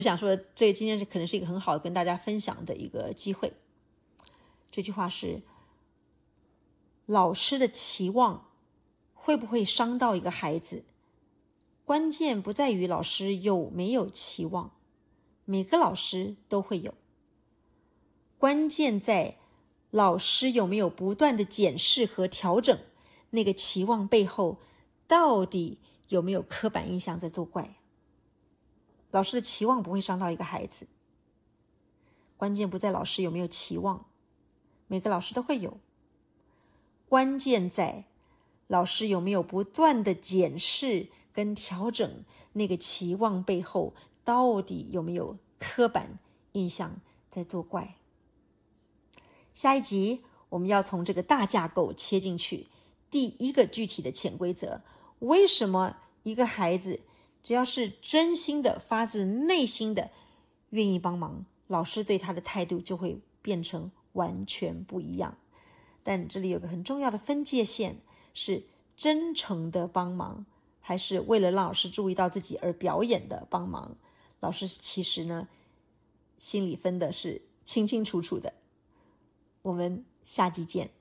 想说这今天可能是一个很好的跟大家分享的一个机会。这句话是：老师的期望会不会伤到一个孩子，关键不在于老师有没有期望，每个老师都会有，关键在老师有没有不断的检视和调整那个期望背后到底有没有刻板印象在作怪。老师的期望不会伤到一个孩子，关键不在老师有没有期望，每个老师都会有，关键在老师有没有不断的检视跟调整那个期望背后到底有没有刻板印象在作怪。下一集我们要从这个大架构切进去，第一个具体的潜规则，为什么一个孩子只要是真心的发自内心的愿意帮忙，老师对他的态度就会变成完全不一样。但这里有个很重要的分界线，是真诚的帮忙还是为了让老师注意到自己而表演的帮忙。老师其实呢心里分的是清清楚楚的。我们下集见。